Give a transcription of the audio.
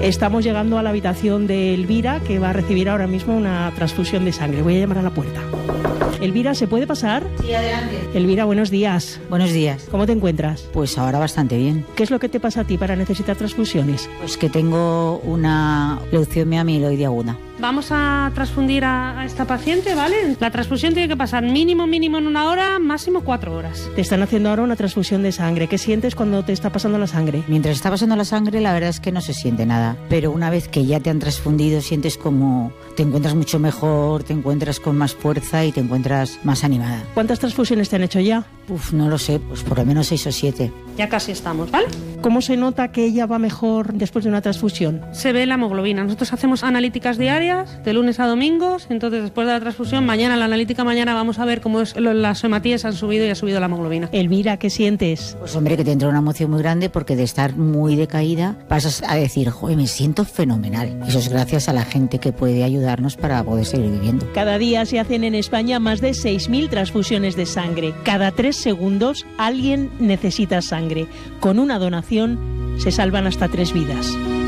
Estamos llegando a la habitación de Elvira, que va a recibir ahora mismo una transfusión de sangre. Voy a llamar a la puerta. Elvira, ¿se puede pasar? Sí, adelante. Elvira, buenos días. Buenos días. ¿Cómo te encuentras? Pues ahora bastante bien. ¿Qué es lo que te pasa a ti para necesitar transfusiones? Pues que tengo una leucemia amiloide aguda. Vamos a transfundir a esta paciente, ¿vale? La transfusión tiene que pasar mínimo en 1 hora, máximo 4 horas. Te están haciendo ahora una transfusión de sangre. ¿Qué sientes cuando te está pasando la sangre? Mientras está pasando la sangre, la verdad es que no se siente nada. Pero una vez que ya te han transfundido, sientes como te encuentras mucho mejor, te encuentras con más fuerza y te encuentras más animada. ¿Cuántas transfusiones te han hecho ya? No lo sé, pues por lo menos 6 o 7. Ya casi estamos, ¿vale? ¿Cómo se nota que ella va mejor después de una transfusión? Se ve la hemoglobina. Nosotros hacemos analíticas diarias, de lunes a domingos, entonces después de la transfusión, mañana, la analítica mañana, vamos a ver cómo las hematías han subido y ha subido la hemoglobina. Elvira, ¿qué sientes? Pues hombre, que te entra una emoción muy grande porque de estar muy decaída pasas a decir, joder, me siento fenomenal. Eso es gracias a la gente que puede ayudarnos para poder seguir viviendo. Cada día se hacen en España más de 6.000 transfusiones de sangre. Cada 3 segundos alguien necesita sangre. Con una donación se salvan hasta 3 vidas.